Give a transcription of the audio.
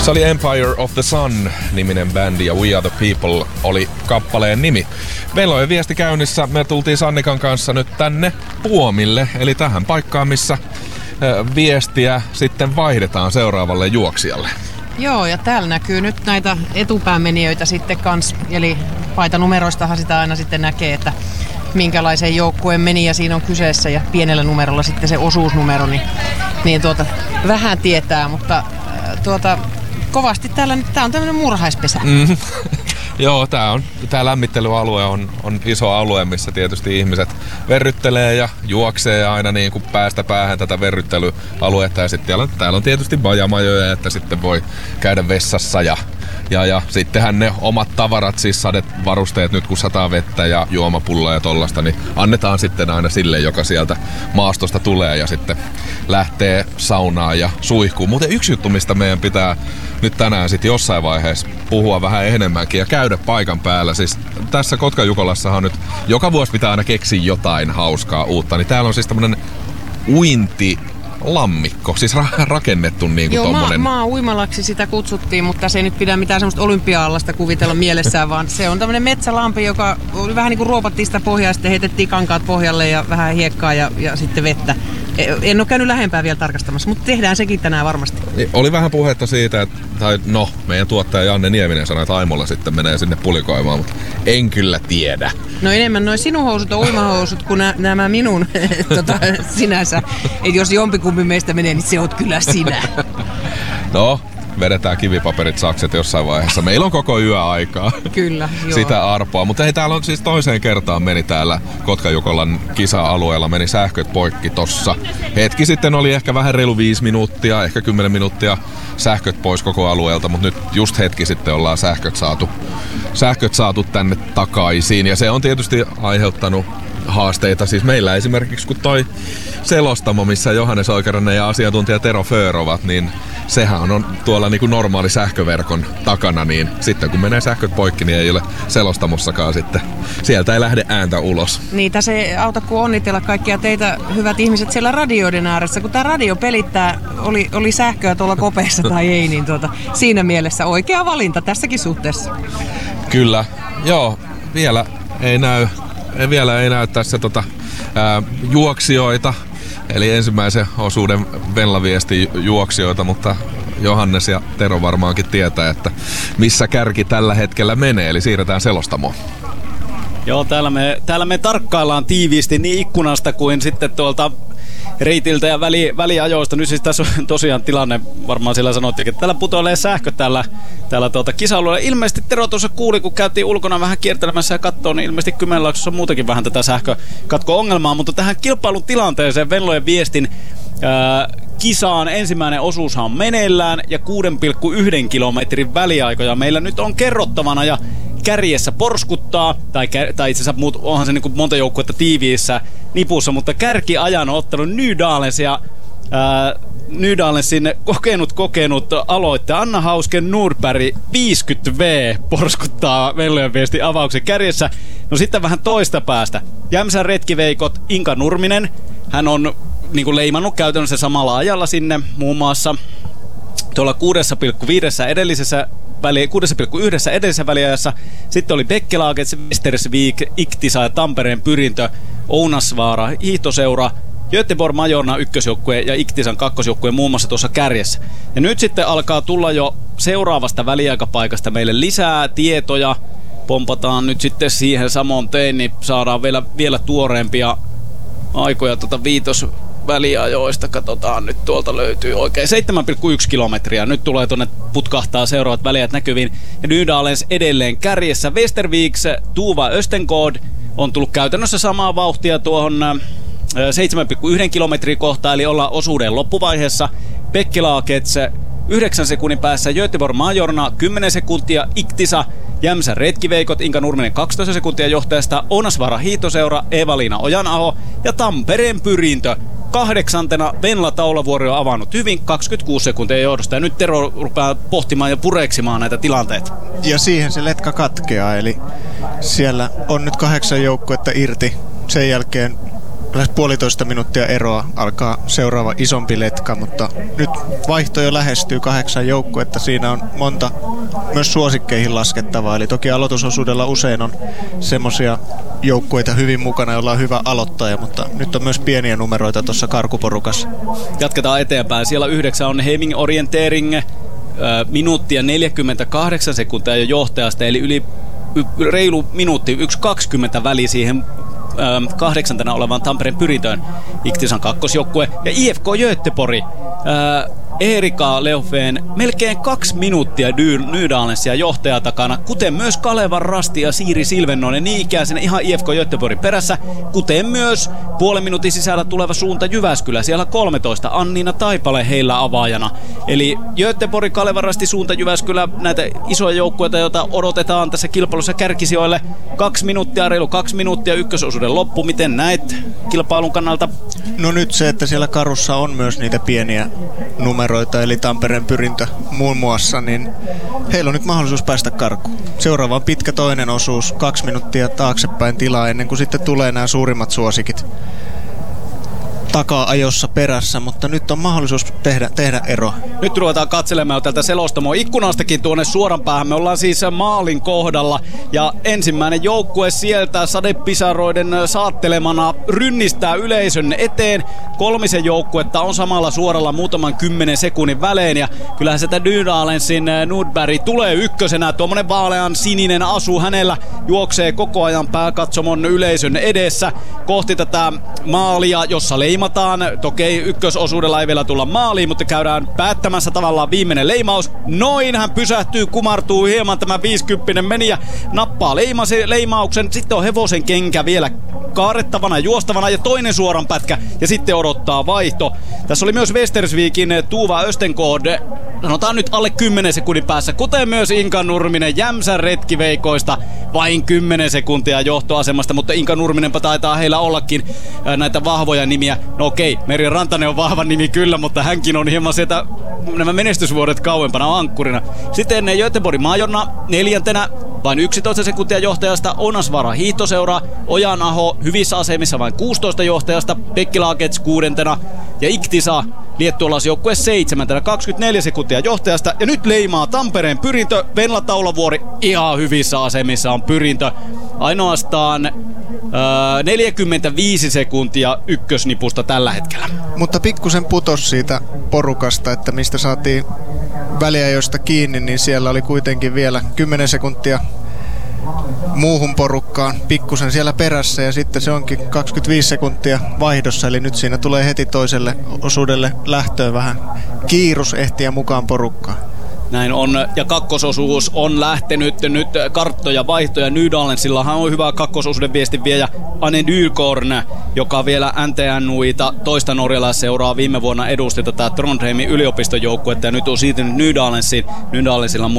Se oli Empire of the Sun-niminen bändi ja We Are the People oli kappaleen nimi. Meillä on viesti käynnissä. Me tultiin Sannikan kanssa nyt tänne Puomille, eli tähän paikkaan, missä viestiä sitten vaihdetaan seuraavalle juoksijalle. Joo, ja täällä näkyy nyt näitä etupäämenijöitä sitten kans, eli paitanumeroistahan sitä aina sitten näkee, että minkälaisen joukkueen meni ja siinä on kyseessä ja pienellä numerolla sitten se osuusnumero, niin vähän tietää, mutta kovasti täällä nyt, tää on tämmönen murhaispesä. Joo, tää lämmittelyalue on iso alue, missä tietysti ihmiset verryttelee ja juoksee aina niin kuin päästä päähän tätä verryttelyaluetta. Ja sitten täällä on tietysti bajamajoja, että sitten voi käydä vessassa ja sittenhän ne omat tavarat, siis sadevarusteet nyt kun sataa vettä ja juomapulloa ja tollasta, niin annetaan sitten aina sille, joka sieltä maastosta tulee ja sitten lähtee saunaan ja suihkuun. Muuten yksi juttu, mistä meidän pitää nyt tänään sitten jossain vaiheessa puhua vähän enemmänkin ja käydä paikan päällä. Siis tässä Kotkajukolassahan nyt joka vuosi pitää aina keksiä jotain hauskaa uutta, niin täällä on siis tämmönen uintilammikko, siis rakennettu niinku tommonen. Maa-uimalaksi sitä kutsuttiin, mutta se ei nyt pidä mitään semmoista olympia-allasta kuvitella mielessään, vaan se on tämmönen metsälampi, joka oli vähän niinku ruopattiin sitä pohjaa, sitten heitettiin kankaat pohjalle ja vähän hiekkaa ja sitten vettä. En ole käynyt lähempää vielä tarkastamassa, mutta tehdään sekin tänään varmasti. Oli vähän puhetta siitä, meidän tuottaja Janne Nieminen sanoi, että Aimolla sitten menee sinne pulikoimaan, mutta en kyllä tiedä. No enemmän noin sinun housut on uimahousut kuin nämä minun sinänsä. Että jos jompikumpi meistä menee, niin se oot kyllä sinä. No, vedetään kivipaperit sakset jossain vaiheessa. Meillä on koko yö aikaa. Kyllä, joo. Sitä arpoa. Mutta hei, täällä on siis toiseen kertaan meni täällä Kotkajukolan kisa-alueella meni sähköt poikki tossa. Hetki sitten oli ehkä vähän reilu 5 minuuttia, ehkä 10 minuuttia sähköt pois koko alueelta, mutta nyt just hetki sitten ollaan sähköt saatu tänne takaisin. Ja se on tietysti aiheuttanut haasteita. Siis meillä esimerkiksi kun toi selostamo, missä Johannes Oikerainen ja asiantuntija Tero Föör ovat, niin sehän on tuolla niin kuin normaali sähköverkon takana, niin sitten kun menee sähköt poikki, niin ei ole selostamossakaan sitten. Sieltä ei lähde ääntä ulos. Niitä se auta kuin onnitella kaikkia teitä hyvät ihmiset siellä radioiden ääressä. Kun tämä radio pelittää, oli sähköä tuolla kopeessa tai ei, niin siinä mielessä oikea valinta tässäkin suhteessa. Kyllä, joo, vielä ei näy tässä juoksijoita, eli ensimmäisen osuuden Venla-viesti juoksijoita, mutta Johannes ja Tero varmaankin tietää, että missä kärki tällä hetkellä menee, eli siirretään selostamoon. Joo, täällä me tarkkaillaan tiiviisti niin ikkunasta kuin sitten tuolta reitiltä ja väliajoista. Nyt siis tässä on tosiaan tilanne, varmaan sillä sanottiin, että täällä putoilee sähkö täällä kisa-alueella. Ilmeisesti Tero tuossa kuuli, kun käytiin ulkona vähän kiertelemässä ja kattoo, niin ilmeisesti Kymenlaaksossa on muutenkin vähän tätä sähkökatko-ongelmaa, mutta tähän kilpailun tilanteeseen Venlojen viestin kisaan ensimmäinen osuushan on meneillään ja 6,1 kilometrin väliaikoja meillä nyt on kerrottavana ja kärjessä porskuttaa, tai itse asiassa onhan se niin kuin monta joukkuetta tiiviissä nipussa, mutta kärkiajan on ottanut Nydalens ja Nydalensin kokenut aloittaja Anna Hausken Nordberg 50V porskuttaa Venlojen viestin avauksen kärjessä. No sitten vähän toista päästä. Jämsän retkiveikot Inka Nurminen, hän on niin kuin leimannut käytännössä samalla ajalla sinne muun muassa tuolla 6,1 edellisessä väliajassa. Sitten oli Bekkelaget, Västersvik, Iktisa ja Tampereen Pyrintö, Ounasvaara, hiihtoseura, Göteborg Majorna ykkösjoukkue ja Iktisan kakkosjoukkue muun muassa tuossa kärjessä. Ja nyt sitten alkaa tulla jo seuraavasta väliaikapaikasta meille lisää tietoja. Pompataan nyt sitten siihen samoin tein, niin saadaan vielä tuoreempia aikoja viitosväliajoista. Katsotaan, nyt tuolta löytyy oikein 7,1 kilometriä. Nyt tulee tuonne putkahtaa seuraavat väliajat näkyviin. Ja Nydalens edelleen kärjessä. Westerviks, Tuva Östengård on tullut käytännössä samaa vauhtia tuohon 7,1 kilometrin kohtaan, eli ollaan osuuden loppuvaiheessa. Bekkelaget 9 sekunnin päässä, Göteborg Majorna 10 sekuntia, Iktisa, Jämsän retkiveikot, Inka Nurminen 12 sekuntia johtajasta, Ounasvaara hiihtoseura, Eeva-Liina Ojanaho ja Tampereen Pyrintö 8. Venla Taulavuori on avannut hyvin 26 sekuntia johdosta ja nyt Tero rupeaa pohtimaan ja pureksimaan näitä tilanteita. Ja siihen se letka katkeaa, eli siellä on nyt 8 joukkuetta irti. Sen jälkeen lähes 1,5 minuuttia eroa alkaa seuraava isompi letka, mutta nyt vaihto jo lähestyy 8 joukkuetta. Siinä on monta myös suosikkeihin laskettavaa, eli toki aloitusosuudella usein on semmoisia joukkueita hyvin mukana, joilla on hyvä aloittaja, mutta nyt on myös pieniä numeroita tuossa karkuporukassa. Jatketaan eteenpäin. Siellä 9 on Heming Orientering, minuuttia 48 sekuntia jo johtajasta, eli reilu minuutti, 1.20 väli siihen 8. olevaan Tampereen Pyrintöön. Iktisan kakkosjoukkue ja IFK Göteborg. Erika Leofeen melkein 2 minuuttia Nydalensia johtaja takana, kuten myös Kalevan Rasti ja Siiri Silvennoinen niin ikäisenä ihan IFK Göteborgin perässä, kuten myös puolen minuutin sisällä tuleva suunta Jyväskylä, siellä 13, Anniina Taipale heillä avaajana. Eli Göteborg, Kalevan Rasti, suunta Jyväskylä, näitä isoja joukkueita, joita odotetaan tässä kilpailussa kärkisijoille. 2 minuuttia, reilu 2 minuuttia ykkösosuuden loppu. Miten näet kilpailun kannalta? No nyt se, että siellä karussa on myös niitä pieniä numeroita, eli Tampereen Pyrintö muun muassa, niin heillä on nyt mahdollisuus päästä karkuun. Seuraava on pitkä toinen osuus, 2 minuuttia taaksepäin tilaa ennen kuin sitten tulee nämä suurimmat suosikit taka-ajossa perässä, mutta nyt on mahdollisuus tehdä ero. Nyt ruvetaan katselemaan jo tältä selostamoa ikkunastakin tuonne suoran päähän. Me ollaan siis maalin kohdalla ja ensimmäinen joukkue sieltä sadepisaroiden saattelemana rynnistää yleisön eteen. 3 joukkuetta on samalla suoralla muutaman 10 sekunnin välein ja kyllähän sitä Nydalensin Nordberg tulee ykkösenä. Tuommoinen vaalean sininen asu hänellä juoksee koko ajan pääkatsomon yleisön edessä kohti tätä maalia, jossa leimataan. Toki ykkösosuudella ei vielä tulla maaliin, mutta käydään päättämässä tavallaan viimeinen leimaus. Noin hän pysähtyy, kumartuu hieman tämä 50 meni ja nappaa leimauksen. Sitten on hevosen kenkä vielä kaarettavana, juostavana ja toinen suoran pätkä ja sitten odottaa vaihto. Tässä oli myös Västersvikin Tuva Östenkod, sanotaan nyt alle 10 sekunnin päässä, kuten myös Inka Nurminen Jämsän retkiveikoista. Vain 10 sekuntia johtoasemasta, mutta Inka Nurminenpa taitaa heillä ollakin näitä vahvoja nimiä. No okei, Meri Rantanen on vahva nimi kyllä, mutta hänkin on hieman sieltä nämä menestysvuodet kauempana ankkurina. Sitten Göteborg Majorna 4. vain 11 sekuntia johtajasta, Ounasvaara hiihtoseura, Ojanaho hyvissä asemissa vain 16 johtajasta, Pekki-Laakets 6. ja Iktisa liettualaisjoukkue 7. 24 sekuntia johtajasta. Ja nyt leimaa Tampereen Pyrintö, Venla Taulavuori ihan hyvissä asemissa on Pyrintö. Ainoastaan 45 sekuntia ykkösnipusta tällä hetkellä. Mutta pikkusen putos siitä porukasta, että mistä saatiin väliajoista kiinni, niin siellä oli kuitenkin vielä 10 sekuntia muuhun porukkaan pikkusen siellä perässä ja sitten se onkin 25 sekuntia vaihdossa, eli nyt siinä tulee heti toiselle osuudelle lähtöön vähän kiirus ehtiä mukaan porukkaan. Näin on, ja kakkososuus on lähtenyt nyt karttoja vaihtoja. Nydalensillahan on hyvä kakkososuuden viestin viejä Anne Dyrkorn, joka vielä NTNUita toista norjalaisseuraa viime vuonna edusti tätä Trondheimin yliopistojoukkuetta ja nyt on siirtynyt Nydalensiin. Nydalensilla